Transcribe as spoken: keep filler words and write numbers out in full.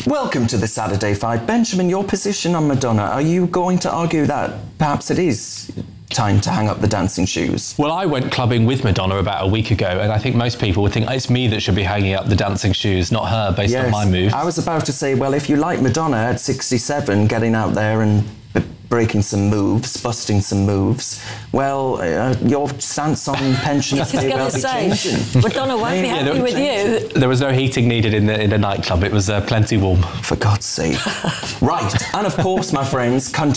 Welcome to the Saturday Five. Benjamin, your position on Madonna, are you going to argue that perhaps it is time to hang up the dancing shoes? Well, I went clubbing with Madonna about a week ago, and I think most people would think it's me that should be hanging up the dancing shoes, not her, based yes, on my move. I was about to say, well, if you like Madonna at sixty-seven, getting out there and b- breaking some moves, busting some moves, well, uh, your stance on pensions may well be say, changing. Madonna won't be Yeah, happy there- with you. There was no heating needed in the in the nightclub. It was uh, plenty warm. For God's sake. Right, and of course, my friends, continue